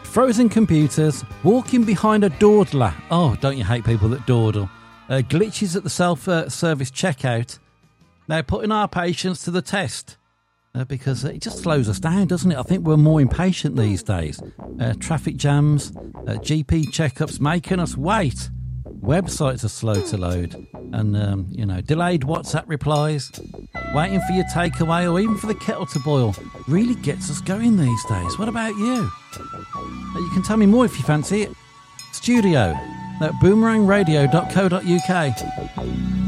Frozen computers, walking behind a dawdler. Oh, don't you hate people that dawdle? Glitches at the self-service checkout. Now, putting our patience to the test. Because it just slows us down, doesn't it? I think we're more impatient these days. Traffic jams, GP checkups making us wait. Websites are slow to load. And, delayed WhatsApp replies. Waiting for your takeaway or even for the kettle to boil really gets us going these days. What about you? You can tell me more if you fancy it. Studio at boomerangradio.co.uk.